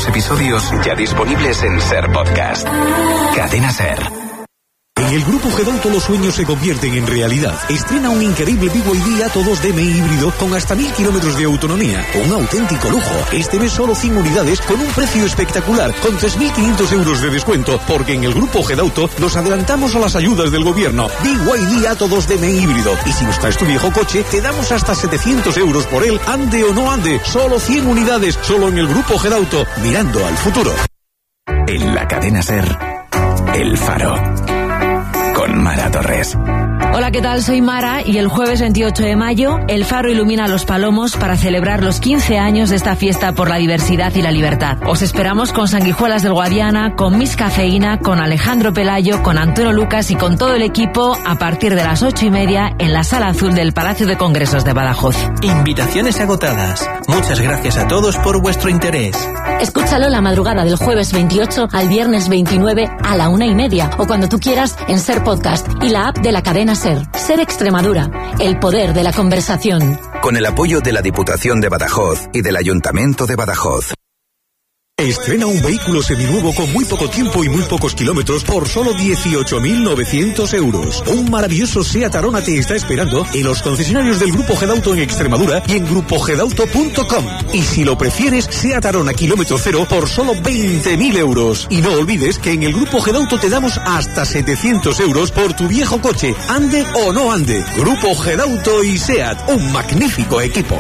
episodios ya disponibles en SER Podcast. Cadena SER. En el Grupo Gedauto los sueños se convierten en realidad. Estrena un increíble BYD Atto 2DM híbrido con hasta 1000 kilómetros de autonomía. Un auténtico lujo. Este mes solo 100 unidades con un precio espectacular, con 3.500 euros de descuento, porque en el Grupo Gedauto nos adelantamos a las ayudas del gobierno. BYD Atto 2DM híbrido. Y si nos traes tu viejo coche, te damos hasta 700 euros por él, ande o no ande. Solo 100 unidades, solo en el Grupo Gedauto, mirando al futuro. En la cadena SER, El Faro. Con Mara Torres. Hola, ¿qué tal? Soy Mara y el jueves 28 de mayo El Faro ilumina Los Palomos para celebrar los 15 años de esta fiesta por la diversidad y la libertad. Os esperamos con Sanguijuelas del Guadiana, con Miss Cafeína, con Alejandro Pelayo, con Antonio Lucas y con todo el equipo a partir de las 8:30 en la Sala Azul del Palacio de Congresos de Badajoz. Invitaciones agotadas. Muchas gracias a todos por vuestro interés. Escúchalo la madrugada del jueves 28 al viernes 29 a la 1:30 o cuando tú quieras en SER Podcast y la app de la cadena SER. SER Extremadura, el poder de la conversación. Con el apoyo de la Diputación de Badajoz y del Ayuntamiento de Badajoz. Estrena un vehículo seminuevo con muy poco tiempo y muy pocos kilómetros por solo 18.900 euros. Un maravilloso Seat Arona te está esperando en los concesionarios del Grupo Gedauto en Extremadura y en grupogedauto.com. Y si lo prefieres, Seat Arona kilómetro cero por solo 20.000 euros. Y no olvides que en el Grupo Gedauto te damos hasta 700 euros por tu viejo coche, ande o no ande. Grupo Gedauto y Seat, un magnífico equipo.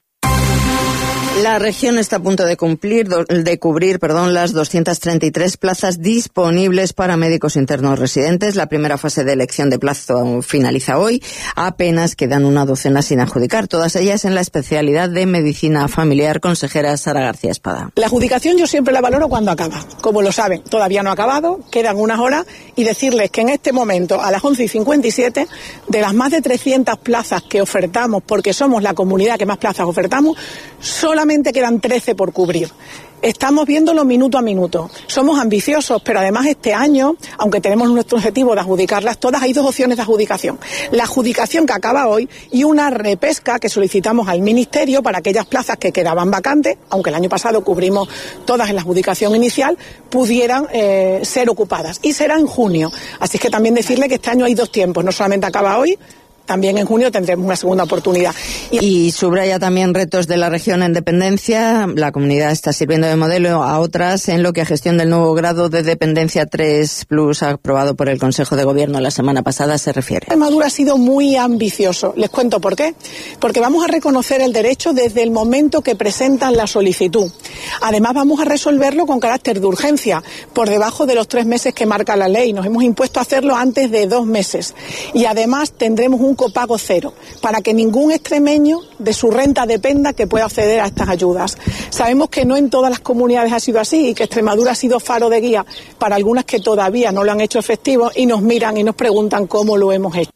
La región está a punto de cubrir las 233 plazas disponibles para médicos internos residentes. La primera fase de elección de plazo finaliza hoy. Apenas quedan una docena sin adjudicar, todas ellas en la especialidad de medicina familiar. Consejera Sara García Espada. La adjudicación yo siempre la valoro cuando acaba. Como lo saben, todavía no ha acabado, quedan unas horas, y decirles que en este momento, a las 11:57, de las más de 300 plazas que ofertamos, porque somos la comunidad que más plazas ofertamos, solamente quedan 13 por cubrir. Estamos viéndolo minuto a minuto. Somos ambiciosos, pero además este año, aunque tenemos nuestro objetivo de adjudicarlas todas, hay dos opciones de adjudicación. La adjudicación que acaba hoy y una repesca que solicitamos al Ministerio para aquellas plazas que quedaban vacantes, aunque el año pasado cubrimos todas en la adjudicación inicial, pudieran ser ocupadas. Y será en junio. Así es que también decirle que este año hay dos tiempos. No solamente acaba hoy, también en junio tendremos una segunda oportunidad. Y subraya también retos de la región en dependencia. La comunidad está sirviendo de modelo a otras en lo que a gestión del nuevo grado de dependencia 3+, aprobado por el Consejo de Gobierno la semana pasada, se refiere. Extremadura ha sido muy ambicioso. Les cuento por qué. Porque vamos a reconocer el derecho desde el momento que presentan la solicitud. Además, vamos a resolverlo con carácter de urgencia, por debajo de los 3 meses que marca la ley. Nos hemos impuesto a hacerlo antes de 2 meses. Y además tendremos un copago cero, para que ningún extremeño de su renta dependa que pueda acceder a estas ayudas. Sabemos que no en todas las comunidades ha sido así y que Extremadura ha sido faro de guía para algunas que todavía no lo han hecho efectivo y nos miran y nos preguntan cómo lo hemos hecho.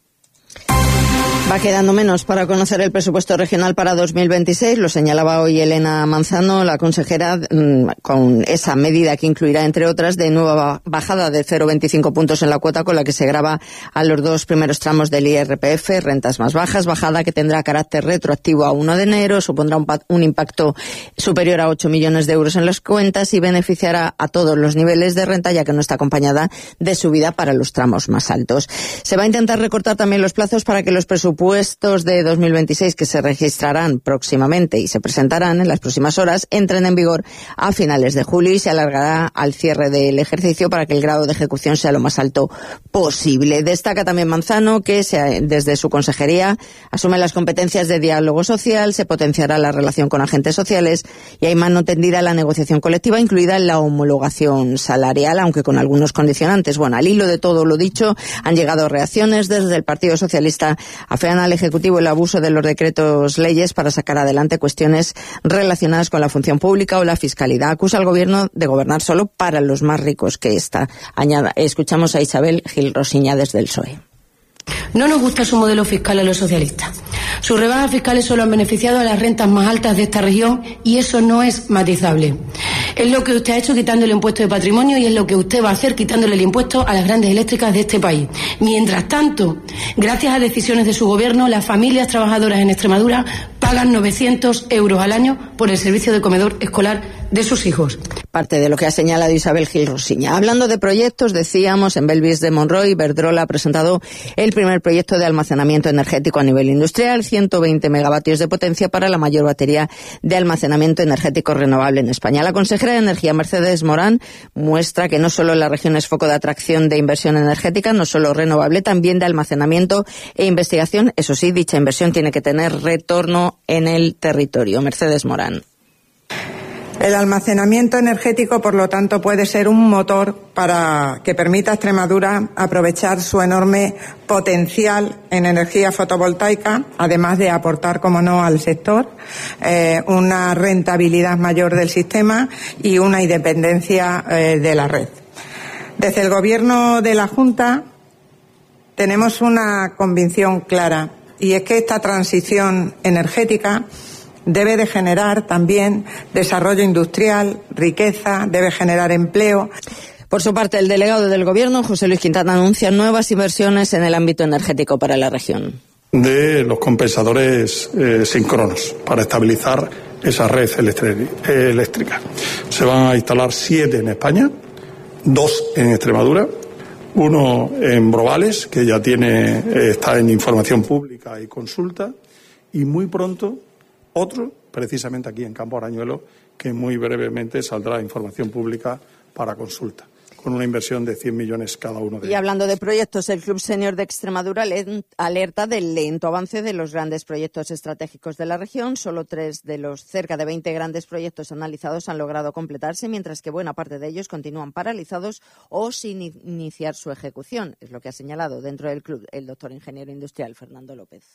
Va quedando menos para conocer el presupuesto regional para 2026, lo señalaba hoy Elena Manzano, la consejera, con esa medida que incluirá, entre otras, de nueva bajada de 0,25 puntos en la cuota con la que se grava a los 2 primeros tramos del IRPF, rentas más bajas, bajada que tendrá carácter retroactivo a 1 de enero, supondrá un impacto superior a 8 millones de euros en las cuentas y beneficiará a todos los niveles de renta, ya que no está acompañada de subida para los tramos más altos. Se va a intentar recortar también los plazos para que los presupuestos de 2026 que se registrarán próximamente y se presentarán en las próximas horas entren en vigor a finales de julio y se alargará al cierre del ejercicio para que el grado de ejecución sea lo más alto posible. Destaca también Manzano que desde su consejería asume las competencias de diálogo social, se potenciará la relación con agentes sociales y hay mano tendida a la negociación colectiva, incluida la homologación salarial, aunque con algunos condicionantes. Bueno, al hilo de todo lo dicho, han llegado reacciones desde el Partido Socialista. Afean al Ejecutivo el abuso de los decretos leyes para sacar adelante cuestiones relacionadas con la función pública o la fiscalidad. Acusa al Gobierno de gobernar solo para los más ricos que esta. Escuchamos a Isabel Gil Rosiña desde el PSOE. No nos gusta su modelo fiscal a los socialistas. Sus rebajas fiscales solo han beneficiado a las rentas más altas de esta región y eso no es matizable. Es lo que usted ha hecho quitando el impuesto de patrimonio y es lo que usted va a hacer quitándole el impuesto a las grandes eléctricas de este país. Mientras tanto, gracias a decisiones de su gobierno, las familias trabajadoras en Extremadura pagan 900 euros al año por el servicio de comedor escolar de sus hijos. Parte de lo que ha señalado Isabel Gil Rosiña. Hablando de proyectos, decíamos, en Belvis de Monroy, Iberdrola ha presentado el primer proyecto de almacenamiento energético a nivel industrial, 120 megavatios de potencia para la mayor batería de almacenamiento energético renovable en España. La consejera de Energía, Mercedes Morán, muestra que no solo la región es foco de atracción de inversión energética, no solo renovable, también de almacenamiento e investigación. Eso sí, dicha inversión tiene que tener retorno en el territorio. Mercedes Morán. El almacenamiento energético, por lo tanto, puede ser un motor para que permita a Extremadura aprovechar su enorme potencial en energía fotovoltaica, además de aportar, como no, al sector una rentabilidad mayor del sistema y una independencia de la red. Desde el Gobierno de la Junta tenemos una convicción clara, y es que esta transición energética debe de generar también desarrollo industrial, riqueza, debe generar empleo. Por su parte, el delegado del Gobierno, José Luis Quintana, anuncia nuevas inversiones en el ámbito energético para la región. De los compensadores síncronos para estabilizar esa red eléctrica. Se van a instalar 7 en España, 2 en Extremadura, 1 en Brovales, que ya está en información pública y consulta, y muy pronto otro, precisamente aquí en Campo Arañuelo, que muy brevemente saldrá información pública para consulta, con una inversión de 100 millones cada uno de ellos. Y hablando de proyectos, el Club Senior de Extremadura alerta del lento avance de los grandes proyectos estratégicos de la región. Solo 3 de los cerca de 20 grandes proyectos analizados han logrado completarse, mientras que buena parte de ellos continúan paralizados o sin iniciar su ejecución. Es lo que ha señalado dentro del club el doctor ingeniero industrial Fernando López.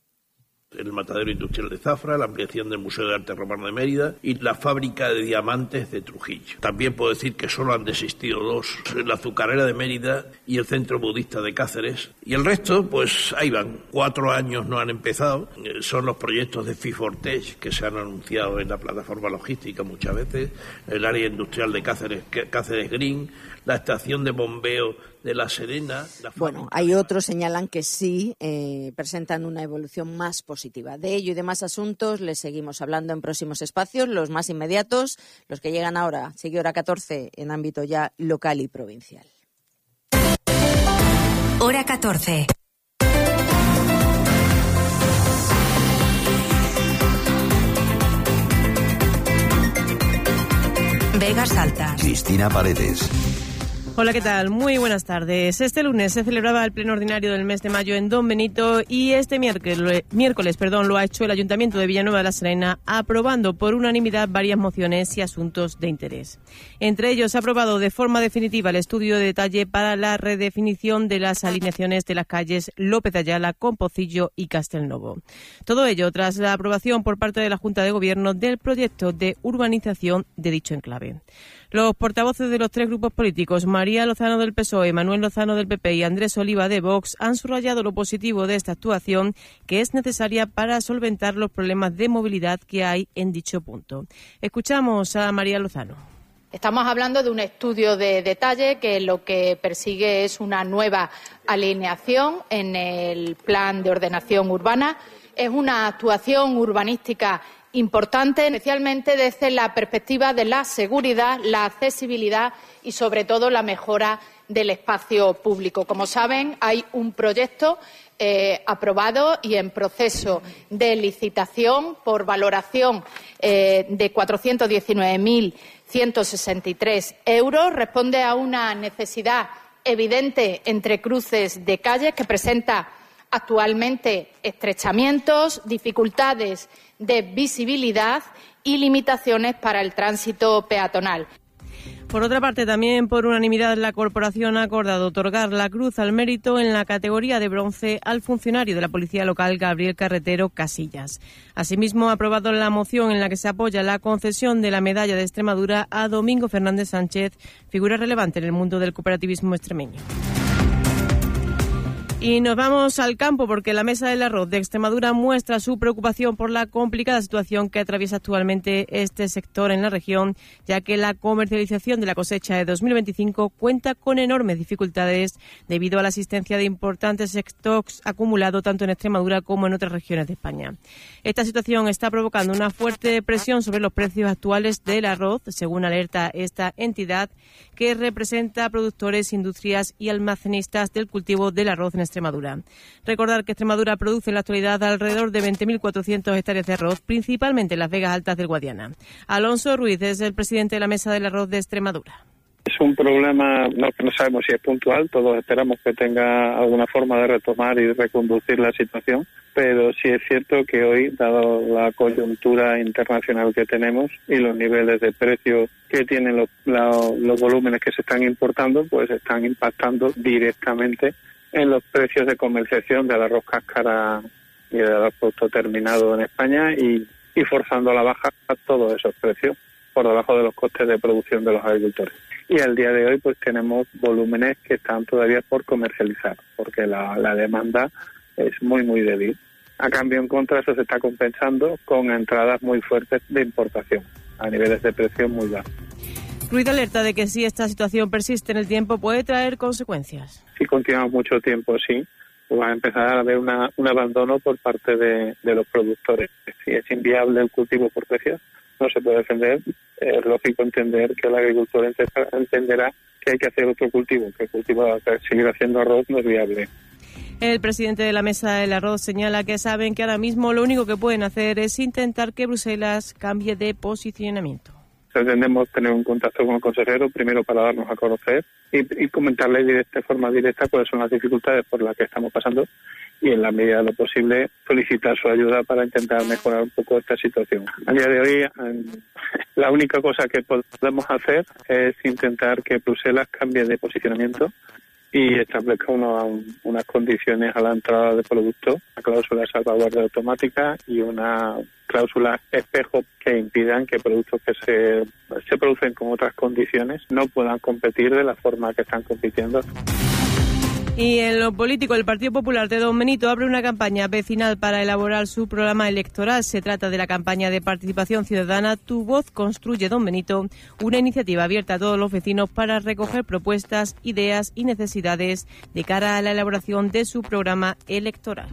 El matadero industrial de Zafra, la ampliación del Museo de Arte Romano de Mérida y la fábrica de diamantes de Trujillo. También puedo decir que solo han desistido 2, la azucarera de Mérida y el centro budista de Cáceres. Y el resto, pues ahí van. 4 años no han empezado. Son los proyectos de Fifortech que se han anunciado en la plataforma logística muchas veces, el área industrial de Cáceres Green, la estación de bombeo de La Serena. Bueno, hay otros señalan que sí presentan una evolución más positiva. De ello y de más asuntos les seguimos hablando en próximos espacios, los más inmediatos, los que llegan ahora, sigue hora 14 en ámbito ya local y provincial. Hora 14. Vegas Altas. Cristina Paredes. Hola, ¿qué tal? Muy buenas tardes. Este lunes se celebraba el pleno ordinario del mes de mayo en Don Benito y este miércoles lo ha hecho el Ayuntamiento de Villanueva de la Serena, aprobando por unanimidad varias mociones y asuntos de interés. Entre ellos, se ha aprobado de forma definitiva el estudio de detalle para la redefinición de las alineaciones de las calles López de Ayala, Compocillo y Castelnovo. Todo ello tras la aprobación por parte de la Junta de Gobierno del proyecto de urbanización de dicho enclave. Los portavoces de los 3 grupos políticos, María Lozano del PSOE, Manuel Lozano del PP y Andrés Oliva de Vox, han subrayado lo positivo de esta actuación, que es necesaria para solventar los problemas de movilidad que hay en dicho punto. Escuchamos a María Lozano. Estamos hablando de un estudio de detalle que lo que persigue es una nueva alineación en el plan de ordenación urbana. Es una actuación urbanística importante, especialmente desde la perspectiva de la seguridad, la accesibilidad y, sobre todo, la mejora del espacio público. Como saben, hay un proyecto aprobado y en proceso de licitación por valoración de 419.163 euros. Responde a una necesidad evidente entre cruces de calles que presenta actualmente estrechamientos, dificultades de visibilidad y limitaciones para el tránsito peatonal. Por otra parte, también por unanimidad la corporación ha acordado otorgar la Cruz al Mérito en la categoría de bronce al funcionario de la Policía Local Gabriel Carretero Casillas. Asimismo, ha aprobado la moción en la que se apoya la concesión de la Medalla de Extremadura a Domingo Fernández Sánchez, figura relevante en el mundo del cooperativismo extremeño. Y nos vamos al campo porque la Mesa del Arroz de Extremadura muestra su preocupación por la complicada situación que atraviesa actualmente este sector en la región, ya que la comercialización de la cosecha de 2025 cuenta con enormes dificultades debido a la existencia de importantes stocks acumulados tanto en Extremadura como en otras regiones de España. Esta situación está provocando una fuerte presión sobre los precios actuales del arroz, según alerta esta entidad, que representa a productores, industrias y almacenistas del cultivo del arroz en Extremadura. Recordar que Extremadura produce en la actualidad alrededor de 20.400 hectáreas de arroz, principalmente en las Vegas Altas del Guadiana. Alonso Ruiz es el presidente de la Mesa del Arroz de Extremadura. Es un problema que no sabemos si es puntual, todos esperamos que tenga alguna forma de retomar y reconducir la situación, pero sí es cierto que hoy, dado la coyuntura internacional que tenemos y los niveles de precio que tienen los volúmenes que se están importando, pues están impactando directamente en los precios de comercialización del arroz cáscara y del arroz producto terminado en España y forzando a la baja todos esos precios por debajo de los costes de producción de los agricultores. Y al día de hoy pues tenemos volúmenes que están todavía por comercializar, porque la demanda es muy débil. A cambio, en contra, eso se está compensando con entradas muy fuertes de importación, a niveles de precio muy bajos. Ruiz alerta de que si esta situación persiste en el tiempo puede traer consecuencias. Si continuamos mucho tiempo, sí, pues va a empezar a haber un abandono por parte de los productores. Si es inviable el cultivo por precios, no se puede defender. Es lógico entender que el agricultor entenderá que hay que hacer otro cultivo, que el cultivo de seguir haciendo arroz no es viable. El presidente de la Mesa del Arroz señala que saben que ahora mismo lo único que pueden hacer es intentar que Bruselas cambie de posicionamiento. Pretendemos tener un contacto con el consejero, primero para darnos a conocer y comentarle de forma directa cuáles son las dificultades por las que estamos pasando y en la medida de lo posible solicitar su ayuda para intentar mejorar un poco esta situación. A día de hoy la única cosa que podemos hacer es intentar que Bruselas cambie de posicionamiento y establezca unas condiciones a la entrada de productos, una cláusula de salvaguardia automática y una cláusula espejo que impidan que productos que se producen con otras condiciones no puedan competir de la forma que están compitiendo. Y en lo político, el Partido Popular de Don Benito abre una campaña vecinal para elaborar su programa electoral. Se trata de la campaña de participación ciudadana Tu Voz Construye Don Benito, una iniciativa abierta a todos los vecinos para recoger propuestas, ideas y necesidades de cara a la elaboración de su programa electoral.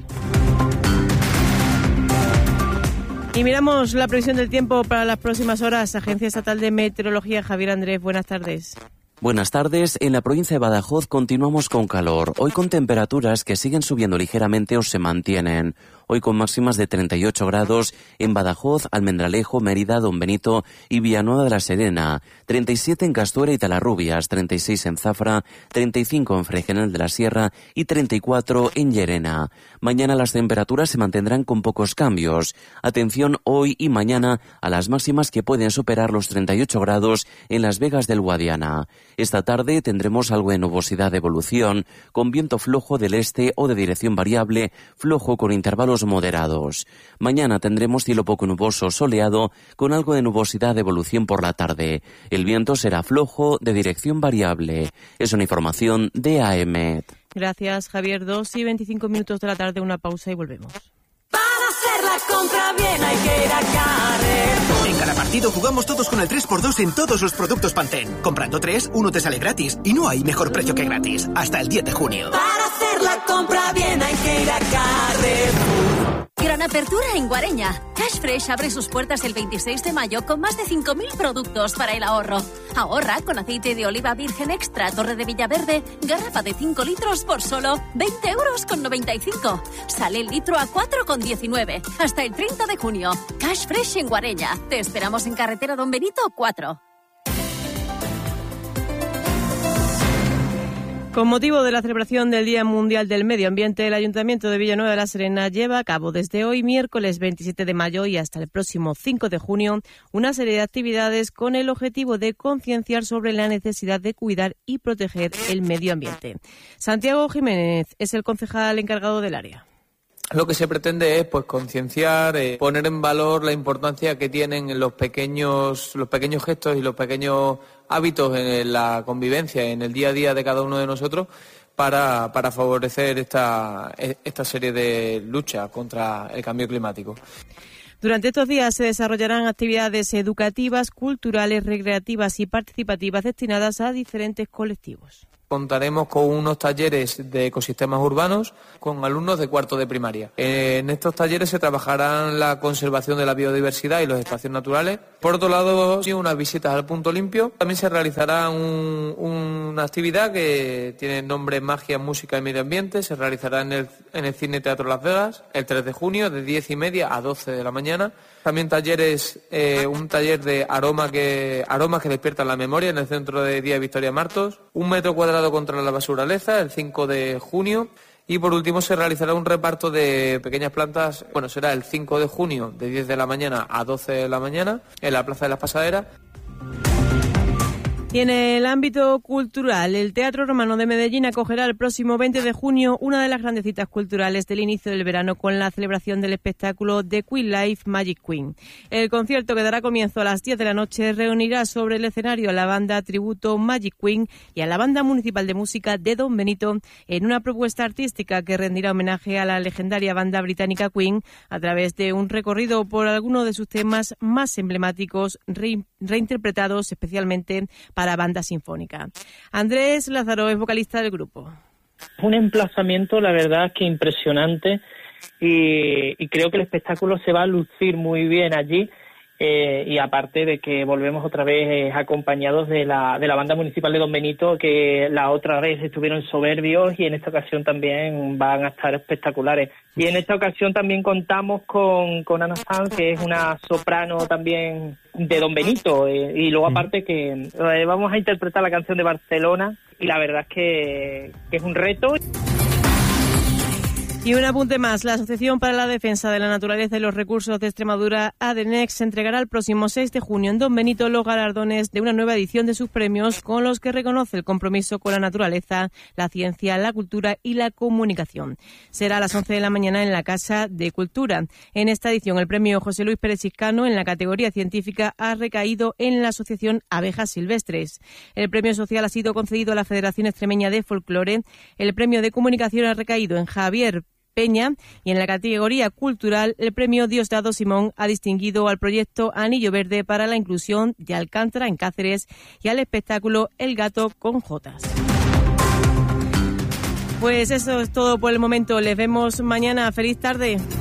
Y miramos la previsión del tiempo para las próximas horas. Agencia Estatal de Meteorología, Javier Andrés, buenas tardes. Buenas tardes. En la provincia de Badajoz continuamos con calor. Hoy con temperaturas que siguen subiendo ligeramente o se mantienen. Hoy con máximas de 38 grados en Badajoz, Almendralejo, Mérida, Don Benito y Villanueva de la Serena. 37 en Castuera y Talarrubias, 36 en Zafra, 35 en Fregenal de la Sierra y 34 en Llerena. Mañana las temperaturas se mantendrán con pocos cambios. Atención hoy y mañana a las máximas que pueden superar los 38 grados en las Vegas del Guadiana. Esta tarde tendremos algo de nubosidad de evolución, con viento flojo del este o de dirección variable, flojo con intervalos moderados. Mañana tendremos cielo poco nuboso soleado, con algo de nubosidad de evolución por la tarde. El viento será flojo de dirección variable. Es una información de AEMET. Gracias, Javier. 2:25 de la tarde, una pausa y volvemos. Para hacer la compra bien hay que ir a Carrefour. En cada partido jugamos todos con el 3x2 en todos los productos Pantene. Comprando 3, uno te sale gratis. Y no hay mejor precio que gratis. Hasta el 10 de junio. Para hacer la compra bien hay que ir a Carrefour. Gran apertura en Guareña. Cash Fresh abre sus puertas el 26 de mayo con más de 5.000 productos para el ahorro. Ahorra con aceite de oliva virgen extra Torre de Villaverde, garrafa de 5 litros por solo 20,95 €. Sale el litro a 4,19 hasta el 30 de junio. Cash Fresh en Guareña. Te esperamos en carretera Don Benito 4. Con motivo de la celebración del Día Mundial del Medio Ambiente, el Ayuntamiento de Villanueva de la Serena lleva a cabo desde hoy, miércoles 27 de mayo y hasta el próximo 5 de junio, una serie de actividades con el objetivo de concienciar sobre la necesidad de cuidar y proteger el medio ambiente. Santiago Jiménez es el concejal encargado del área. Lo que se pretende es concienciar, poner en valor la importancia que tienen los pequeños gestos y los pequeños hábitos en la convivencia, en el día a día de cada uno de nosotros, para favorecer esta serie de luchas contra el cambio climático. Durante estos días se desarrollarán actividades educativas, culturales, recreativas y participativas destinadas a diferentes colectivos. Contaremos con unos talleres de ecosistemas urbanos con alumnos de cuarto de primaria. En estos talleres se trabajarán la conservación de la biodiversidad y los espacios naturales. Por otro lado, unas visitas al punto limpio. También se realizará una actividad que tiene nombre Magia, Música y Medio Ambiente. Se realizará en el Cine Teatro Las Vegas el 3 de junio de 10:30 a 12 de la mañana. También un taller de aromas que despiertan la memoria en el Centro de Día Victoria Martos. 1 metro cuadrado contra la basuraleza el 5 de junio. Y por último se realizará un reparto de pequeñas plantas, será el 5 de junio de 10 de la mañana a 12 de la mañana en la Plaza de las Pasaderas. Y en el ámbito cultural, el Teatro Romano de Medellín acogerá el próximo 20 de junio una de las grandes citas culturales del inicio del verano con la celebración del espectáculo The Queen Life Magic Queen. El concierto, que dará comienzo a las 10 de la noche, reunirá sobre el escenario a la banda tributo Magic Queen y a la Banda Municipal de Música de Don Benito en una propuesta artística que rendirá homenaje a la legendaria banda británica Queen a través de un recorrido por algunos de sus temas más emblemáticos, reinterpretados especialmente para banda sinfónica. Andrés Lázaro es vocalista del grupo. Un emplazamiento, la verdad, es que impresionante y creo que el espectáculo se va a lucir muy bien allí. Y aparte de que volvemos otra vez acompañados de la Banda Municipal de Don Benito, que la otra vez estuvieron soberbios y en esta ocasión también van a estar espectaculares. Y en esta ocasión también contamos con Ana Sanz, que es una soprano también de Don Benito, y luego aparte que vamos a interpretar la canción de Barcelona, y la verdad es que es un reto. Y un apunte más, la Asociación para la Defensa de la Naturaleza y los Recursos de Extremadura, ADENEX, entregará el próximo 6 de junio en Don Benito los galardones de una nueva edición de sus premios, con los que reconoce el compromiso con la naturaleza, la ciencia, la cultura y la comunicación. Será a las 11 de la mañana en la Casa de Cultura. En esta edición, el premio José Luis Pérez Chiscano en la categoría científica ha recaído en la Asociación Abejas Silvestres. El premio social ha sido concedido a la Federación Extremeña de Folclore. El premio de comunicación ha recaído en Javier Peña, y en la categoría cultural el premio Diosdado Simón ha distinguido al proyecto Anillo Verde para la inclusión de Alcántara en Cáceres y al espectáculo El Gato con Jotas. Pues eso es todo por el momento. Les vemos mañana. Feliz tarde.